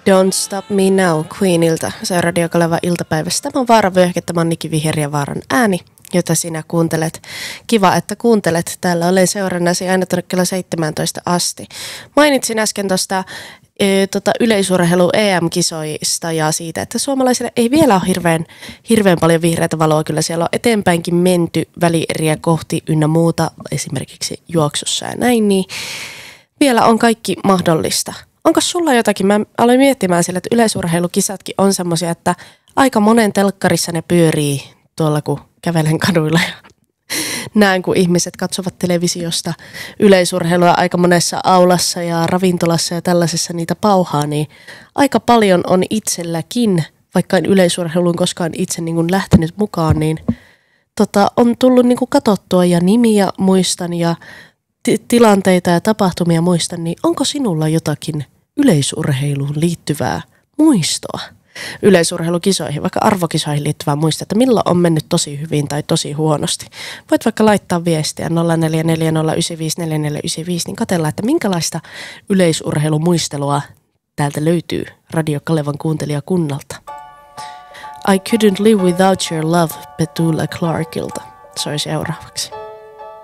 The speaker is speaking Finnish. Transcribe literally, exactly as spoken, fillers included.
Don't Stop Me Now Queenilta. Se on Radio Kaleva iltapäivässä. Tämä on Vaaravyöhyke, tämä on Niki Viheri ja Vaaran ääni, jota sinä kuuntelet. Kiva, että kuuntelet. Täällä olen seurannasi aina tuonne kello seitsemäntoista asti. Mainitsin äsken tuosta e, tota, yleisurheilu E M-kisoista ja siitä, että suomalaisille ei vielä ole hirveän, hirveän paljon vihreätä valoa. Kyllä siellä on eteenpäinkin menty välieriä kohti ynnä muuta, esimerkiksi juoksussa ja näin, niin vielä on kaikki mahdollista. Onko sulla jotakin? Mä aloin miettimään sillä, että yleisurheilukisatkin on semmoisia, että aika monen telkkarissa ne pyörii tuolla, kun kävelen kaduilla ja näen, kun ihmiset katsovat televisiosta yleisurheilua aika monessa aulassa ja ravintolassa ja tällaisessa niitä pauhaa, niin aika paljon on itselläkin, vaikka en yleisurheiluun koskaan itse niin kuin lähtenyt mukaan, niin tota, on tullut niin kuin katsottua ja nimiä muistan ja t- tilanteita ja tapahtumia muistan, niin onko sinulla jotakin yleisurheiluun liittyvää muistoa? Yleisurheilukisoihin, vaikka arvokisoihin liittyvää muista, että milloin on mennyt tosi hyvin tai tosi huonosti. Voit vaikka laittaa viestiä nolla neljä neljä nolla yhdeksän viisi neljä neljä yhdeksän viisi, niin katsellaan, että minkälaista yleisurheilumuistelua täältä löytyy Radio Kalevan kuuntelijakunnalta. I Couldn't Live Without Your Love Petula Clarkilta. Se oli seuraavaksi.